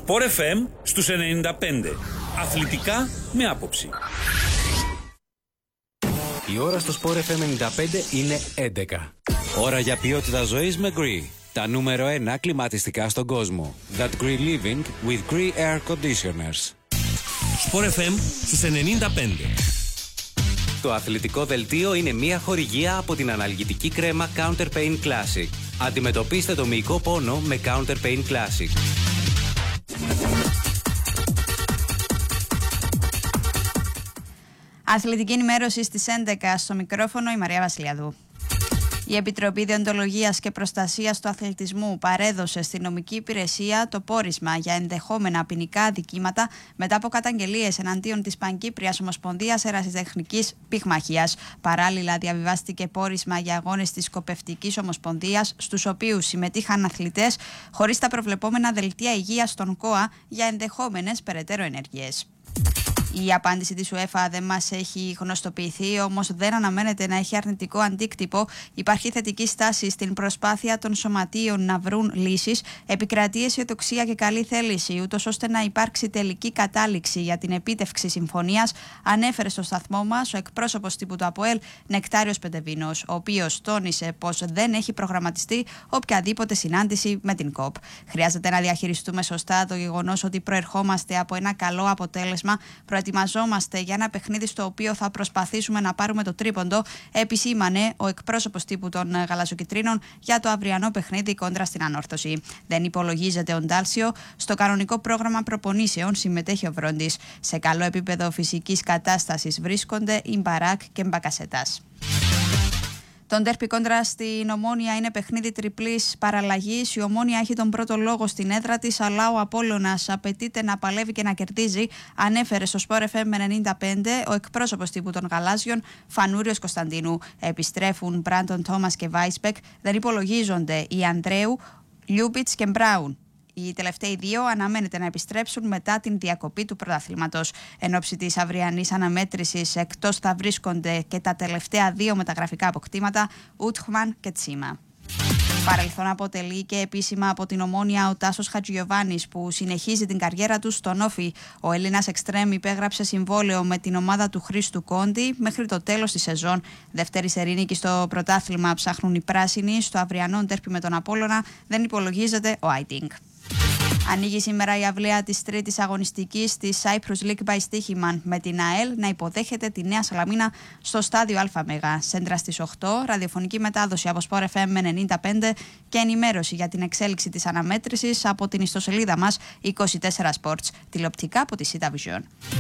Sport FM στους 95. Αθλητικά με άποψη. Η ώρα στο Sport FM 95 είναι 11. Ώρα για ποιότητα ζωής με Gree. Τα νούμερο 1 κλιματιστικά στον κόσμο. That Gree Living with Gree Air Conditioners. Sport FM στους 95. Το αθλητικό δελτίο είναι μια χορηγία από την αναλγητική κρέμα Counter Pain Classic. Αντιμετωπίστε το μυϊκό πόνο με Counter Pain Classic. Αθλητική ενημέρωση στις 11 στο μικρόφωνο η Μαρία Βασιλιαδού. Η Επιτροπή Διοντολογίας και Προστασίας του Αθλητισμού παρέδωσε στη νομική υπηρεσία το πόρισμα για ενδεχόμενα ποινικά αδικήματα μετά από καταγγελίες εναντίον της Πανκύπριας Ομοσπονδίας Ερασιτεχνικής Πυχμαχίας. Παράλληλα, διαβιβάστηκε πόρισμα για αγώνες της Σκοπευτικής Ομοσπονδίας, στους οποίους συμμετείχαν αθλητές χωρίς τα προβλεπόμενα δελτία υγείας των ΚΟΑ για ενδεχόμενες περαιτέρω ενέργειες. Η απάντηση της UEFA δεν μας έχει γνωστοποιηθεί, όμως δεν αναμένεται να έχει αρνητικό αντίκτυπο. Υπάρχει θετική στάση στην προσπάθεια των σωματείων να βρουν λύσεις. Επικρατεί αισιοδοξία και καλή θέληση, ούτως ώστε να υπάρξει τελική κατάληξη για την επίτευξη συμφωνίας, ανέφερε στο σταθμό μας ο εκπρόσωπος τύπου του ΑΠΟΕΛ, Νεκτάριος Πεντεβίνος, ο οποίος τόνισε πως δεν έχει προγραμματιστεί οποιαδήποτε συνάντηση με την ΚΟΠ. Χρειάζεται να διαχειριστούμε σωστά το γεγονός ότι προερχόμαστε από ένα καλό αποτέλεσμα. Προετοιμαζόμαστε για ένα παιχνίδι στο οποίο θα προσπαθήσουμε να πάρουμε το τρίποντο, επισήμανε ο εκπρόσωπος τύπου των Γαλαζοκιτρίνων για το αυριανό παιχνίδι κόντρα στην Ανόρθωση. Δεν υπολογίζεται ο Ντάλσιο. Στο κανονικό πρόγραμμα προπονήσεων συμμετέχει ο Βρόντις. Σε καλό επίπεδο φυσικής κατάστασης βρίσκονται η Μπαράκ και Μπακασέτας. Το ντέρπι κόντρα στην Ομόνια είναι παιχνίδι τριπλής παραλλαγής. Η Ομόνια έχει τον πρώτο λόγο στην έδρα της, αλλά ο Απόλλωνας απαιτείται να παλεύει και να κερδίζει, ανέφερε στο Sport FM 95 ο εκπρόσωπος τύπου των Γαλάζιων, Φανούριος Κωνσταντίνου. Επιστρέφουν Μπράντον Τόμας και Βάισπεκ, δεν υπολογίζονται οι Ανδρέου, Λιούμπιτς και Μπράουν. Οι τελευταίοι δύο αναμένεται να επιστρέψουν μετά την διακοπή του πρωταθλήματος. Εν ώψη της αυριανής αναμέτρησης, εκτός θα βρίσκονται και τα τελευταία δύο μεταγραφικά αποκτήματα, Ούτχμαν και Τσίμα. Παρελθόν αποτελεί και επίσημα από την Ομόνια ο Τάσος Χατζηγιοβάνης, που συνεχίζει την καριέρα του στον Όφι. Ο Έλληνας εξτρέμ υπέγραψε συμβόλαιο με την ομάδα του Χρήστου Κόντι μέχρι το τέλος της σεζόν. Δεύτερη σερί νίκη στο πρωτάθλημα ψάχνουν οι πράσινοι. Στο αυριανό ντέρπι με τον Απόλλωνα δεν υπολογίζεται ο Άιτινγκ. Ανοίγει σήμερα η αυλαία της τρίτης αγωνιστικής της Cyprus League by Stoichman, με την ΑΕΛ να υποδέχεται τη Νέα Σαλαμίνα στο στάδιο ΑΜΕΓΑ. Σέντρα στις 8, ραδιοφωνική μετάδοση από Sport FM 95 και ενημέρωση για την εξέλιξη της αναμέτρησης από την ιστοσελίδα μας 24 Sports, τηλεοπτικά από τη Sita Vision.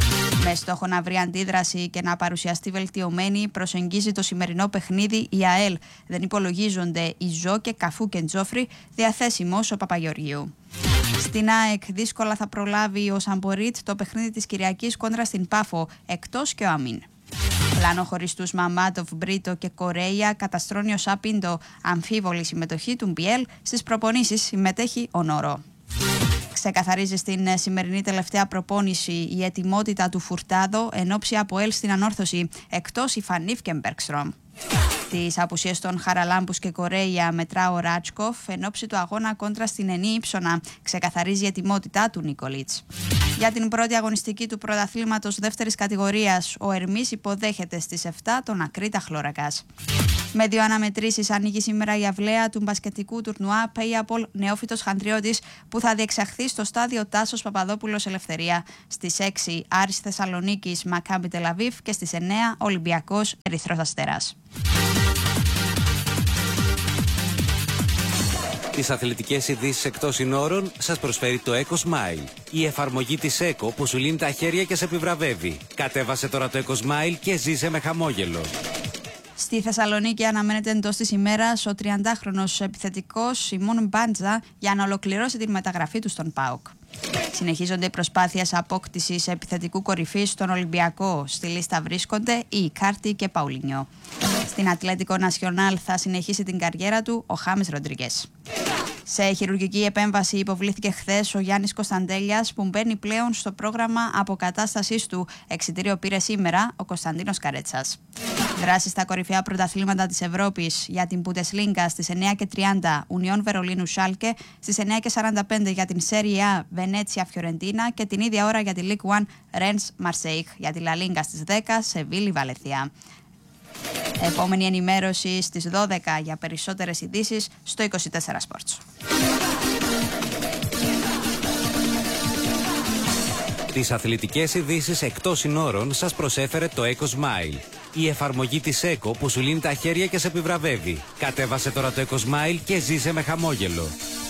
Με στόχο να βρει αντίδραση και να παρουσιαστεί βελτιωμένη, προσεγγίζει το σημερινό παιχνίδι η ΑΕΛ. Δεν υπολογίζονται η Ζω και Καφού και Τζόφρι, διαθέσιμος ο Παπαγεωργίου. Στην ΑΕΚ δύσκολα θα προλάβει ο Σαμπορίτ το παιχνίδι της Κυριακής κόντρα στην Πάφο, εκτός και ο Αμίν. Πλάνο χωρίς τους Μαμάτοφ, Μπρίτο και Κορέια καταστρώνει ο Σαπίντο. Αμφίβολη συμμετοχή του Μπιέλ, στις προπονήσεις συμμετέχει ο Νόρο. Ξεκαθαρίζει στην σημερινή τελευταία προπόνηση η ετοιμότητα του Φουρτάδο εν ώψη ΑΠΟΕΛ στην Ανόρθωση, εκτός η Φανίφ και Μπέρκστρομ. Τις απουσίες των Χαραλάμπους και Κορέια μετρά ο Ράτσκοφ εν ώψη του αγώνα κόντρα στην Ενή Ήψονα. Ξεκαθαρίζει η ετοιμότητά του Νίκολιτς. Για την πρώτη αγωνιστική του πρωταθλήματος δεύτερης κατηγορίας, ο Ερμής υποδέχεται στις 7 τον Ακρίτα Χλώρακας. Με δύο αναμετρήσεις ανοίγει σήμερα η αυλαία του μπασκετικού τουρνουά Payapol Νεόφυτος Χαντριώτης, που θα διεξαχθεί στο στάδιο Τάσος Παπαδόπουλος Ελευθερία. Στις 6 Άρης Θεσσαλονίκης Μακάμπι Τελαβίβ και στις 9 Ολυμπιακός Ερυθρός Αστέρας. Τις αθλητικές ειδήσεις εκτός συνόρων σας προσφέρει το Eco Smile. Η εφαρμογή της Eco που σου λύνει τα χέρια και σε επιβραβεύει. Κατέβασε τώρα το Eco Smile και ζήσε με χαμόγελο. Στη Θεσσαλονίκη αναμένεται εντός της ημέρας ο 30χρονος επιθετικός Σιμών Μπάντζα για να ολοκληρώσει την μεταγραφή του στον ΠΑΟΚ. Συνεχίζονται οι προσπάθειες απόκτησης επιθετικού κορυφής στον Ολυμπιακό. Στη λίστα βρίσκονται οι Ικάρτη και Παουλίνιο. Στην Ατλέτικο Νασιονάλ θα συνεχίσει την καριέρα του ο Χάμες Ροντρίγκες. Σε χειρουργική επέμβαση υποβλήθηκε χθες ο Γιάννης Κωνσταντέλιας, που μπαίνει πλέον στο πρόγραμμα αποκατάστασης του. Εξιτήριο πήρε σήμερα ο Κωνσταντίνος Καρέτσας. Δράση στα κορυφαία πρωταθλήματα της Ευρώπης για την Bundesliga στις 9:30 Ουνιόν Βερολίνου Σάλκε, στις 9:45 για την Serie A Βενέτσια Φιωρεντίνα και την ίδια ώρα για τη Ligue 1 Ρενς Μαρσέιγ, για τη Λα Λίγκα στις 10 Σεβίλη Βαλεθιά. Επόμενη ενημέρωση στις 12 για περισσότερες ειδήσεις στο 24 Sports. Τις αθλητικές ειδήσεις εκτός συνόρων σας προσέφερε το EcoSmile. Η εφαρμογή της ΕΚΟ που σου λύνει τα χέρια και σε επιβραβεύει. Κατέβασε τώρα το EcoSmile και ζήσε με χαμόγελο.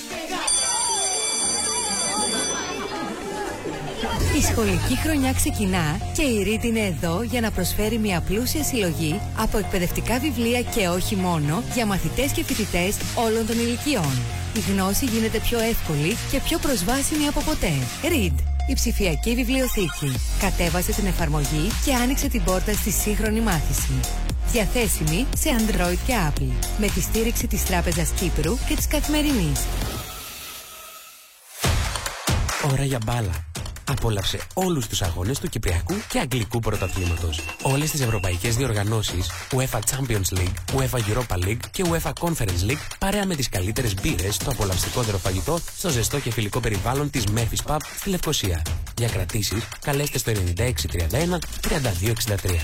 Η σχολική χρονιά ξεκινά και η Read είναι εδώ για να προσφέρει μια πλούσια συλλογή από εκπαιδευτικά βιβλία και όχι μόνο για μαθητές και φοιτητές όλων των ηλικιών. Η γνώση γίνεται πιο εύκολη και πιο προσβάσιμη από ποτέ. Read, η ψηφιακή βιβλιοθήκη. Κατέβασε την εφαρμογή και άνοιξε την πόρτα στη σύγχρονη μάθηση. Διαθέσιμη σε Android και Apple, με τη στήριξη της Τράπεζας Κύπρου και της Καθημερινής. Ώρα για μπάλα. Απόλαυσε όλους τους αγώνες του Κυπριακού και Αγγλικού πρωταθλήματος. Όλες τις ευρωπαϊκές διοργανώσεις, UEFA Champions League, UEFA Europa League και UEFA Conference League, παρέα με τις καλύτερες μπύρες, το απολαυστικότερο φαγητό, στο ζεστό και φιλικό περιβάλλον της Murphy's Pub στη Λευκοσία. Για κρατήσεις, καλέστε στο 9631 3263.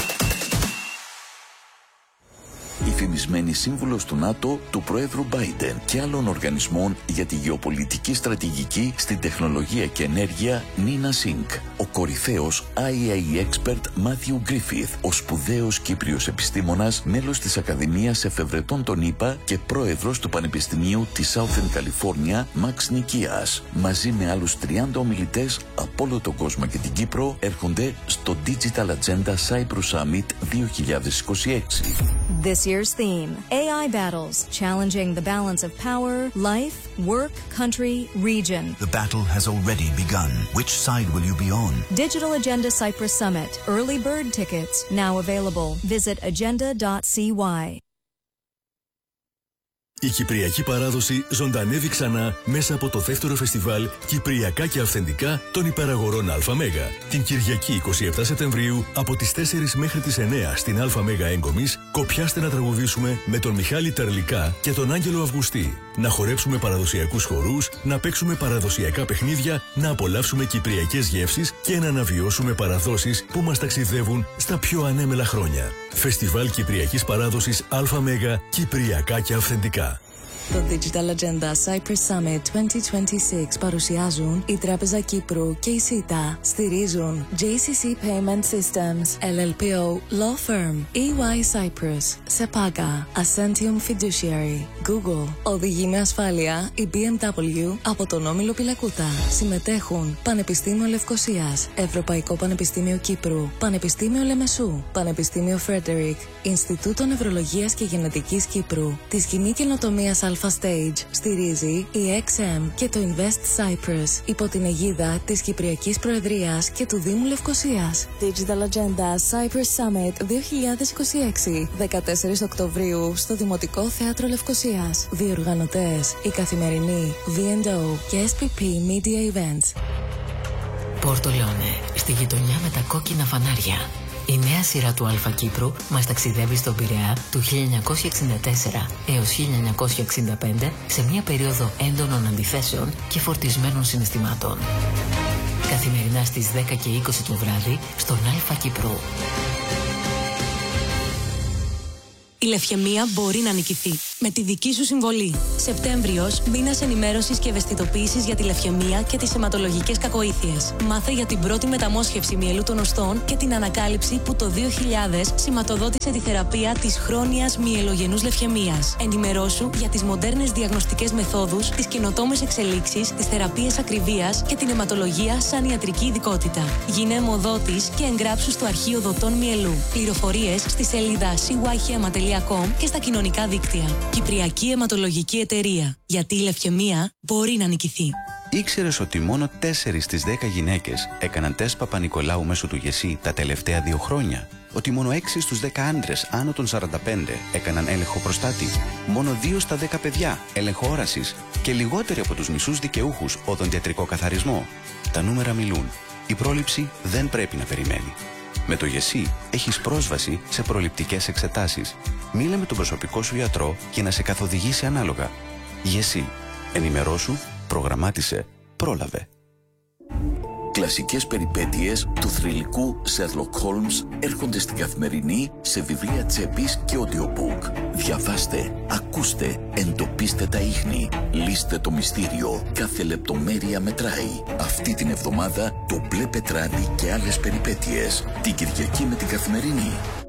Η φημισμένη σύμβουλος του ΝΑΤΟ, του Προέδρου Biden και άλλων οργανισμών για τη γεωπολιτική στρατηγική στην τεχνολογία και ενέργεια, Νίνα Σινκ. Ο κορυφαίος IAEA expert Μάθιου Γκρίφιθ, ο σπουδαίος Κύπριος επιστήμονας, μέλος της Ακαδημίας Εφευρετών των ΗΠΑ και πρόεδρος του Πανεπιστημίου της Southern California, Μαξ Νικίας. Μαζί με άλλους 30 ομιλητές από όλο τον κόσμο και την Κύπρο, έρχονται στο Digital Agenda Cyprus Summit 2026. This year's theme, AI battles, challenging the balance of power, life, work, country, region. The battle has already begun. Which side will you be on? Digital Agenda Cyprus Summit. Early bird tickets now available. Visit agenda.cy. Η Κυπριακή Παράδοση ζωντανεύει ξανά μέσα από το δεύτερο φεστιβάλ Κυπριακά και Αυθεντικά των Υπεραγορών ΑΜ. Την Κυριακή 27 Σεπτεμβρίου από τις 4 μέχρι τις 9 στην ΑΜ Έγκομης, κοπιάστε να τραγουδήσουμε με τον Μιχάλη Τερλικά και τον Άγγελο Αυγουστή. Να χορέψουμε παραδοσιακούς χορούς, να παίξουμε παραδοσιακά παιχνίδια, να απολαύσουμε κυπριακές γεύσεις και να αναβιώσουμε παραδόσεις που μας ταξιδεύουν στα πιο ανέμελα χρόνια. Φεστιβάλ Κυπριακής Παράδοσης ΑΜ Κυπριακά και Αυθεντικά. Το Digital Agenda Cyprus Summit 2026 παρουσιάζουν η Τράπεζα Κύπρου και η ΣΥΤΑ. Στηρίζουν JCC Payment Systems, LLPO Law Firm, EY Cyprus, SEPAGA, Ascentium Fiduciary, Google. Οδηγεί με ασφάλεια η BMW από τον Όμιλο Πιλακούτα. Συμμετέχουν Πανεπιστήμιο Λευκοσίας, Ευρωπαϊκό Πανεπιστήμιο Κύπρου, Πανεπιστήμιο Λεμεσού, Πανεπιστήμιο Φρέντερικ, Ινστιτούτο Νευρολογίας και Γενετικής Κύπρου, τη Σκηνή Καινοτομίας Stage. Στηρίζει η XM και το Invest Cyprus υπό την αιγίδα της Κυπριακής Προεδρίας και του Δήμου Λευκοσίας. Digital Agenda Cyprus Summit 2026, 14 Οκτωβρίου στο Δημοτικό Θέατρο Λευκοσίας. Διοργανωτές η Καθημερινή, V&O και SPP Media Events. Πόρτο Λεόνε, στη γειτονιά με τα κόκκινα φανάρια. Η νέα σειρά του Αλφα Κύπρου μας ταξιδεύει στον Πειραιά του 1964 έως 1965 σε μια περίοδο έντονων αντιθέσεων και φορτισμένων συναισθημάτων. Καθημερινά στις 10 και 20 το βράδυ στον Αλφα Κύπρου. Η λευχαιμία μπορεί να νικηθεί με τη δική σου συμβολή. Σεπτέμβριος, μήνας ενημέρωσης και ευαισθητοποίησης για τη λευχαιμία και τις αιματολογικές κακοήθειες. Μάθε για την πρώτη μεταμόσχευση μυελού των οστών και την ανακάλυψη που το 2000 σηματοδότησε τη θεραπεία της χρόνιας μυελογενούς λευχαιμίας. Ενημερώσου για τις μοντέρνες διαγνωστικές μεθόδους, τις καινοτόμες εξελίξεις, τις θεραπείες ακριβίας και την αιματολογία σαν ιατρική ειδικότητα. Γίνε αιμοδότης και εγγράψου στο αρχείο δοτών μυελού. Πληροφορίες στη σελίδα cyhema.com και στα κοινωνικά δίκτυα. Κυπριακή Αιματολογική Εταιρεία. Γιατί η λευχαιμία μπορεί να νικηθεί. Ήξερες ότι μόνο 4 στις 10 γυναίκες έκαναν τεστ Παπα-Νικολάου μέσω του ΓΕΣΥ τα τελευταία 2 χρόνια? Ότι μόνο 6 στους 10 άντρες άνω των 45 έκαναν έλεγχο προστάτη? Μόνο 2 στα 10 παιδιά έλεγχο όρασης? Και λιγότεροι από τους μισούς δικαιούχους οδοντιατρικό καθαρισμό? Τα νούμερα μιλούν. Η πρόληψη δεν πρέπει να περιμένει. Με το ΓΕΣΥ έχεις πρόσβαση σε προληπτικές εξετάσεις. Μίλα με τον προσωπικό σου γιατρό για να σε καθοδηγήσει ανάλογα. ΓΕΣΥ. Ενημερώσου, προγραμμάτισε, πρόλαβε. Κλασικές περιπέτειες του θρυλικού Sherlock Holmes έρχονται στην Καθημερινή σε βιβλία τσέπης και audiobook. Διαβάστε, ακούστε, εντοπίστε τα ίχνη, λύστε το μυστήριο. Κάθε λεπτομέρεια μετράει. Αυτή την εβδομάδα το μπλε πετράδι και άλλες περιπέτειες. Την Κυριακή με την Καθημερινή.